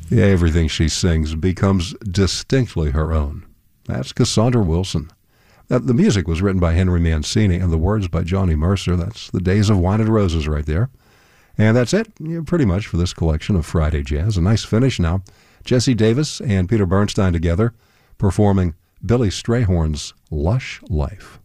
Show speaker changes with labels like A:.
A: Yeah, everything she sings becomes distinctly her own. That's Cassandra Wilson. The music was written by Henry Mancini and the words by Johnny Mercer. That's The Days of Wine and Roses right there. And that's it, pretty much, for this collection of Friday Jazz. A nice finish now. Jesse Davis and Peter Bernstein together performing Billy Strayhorn's Lush Life.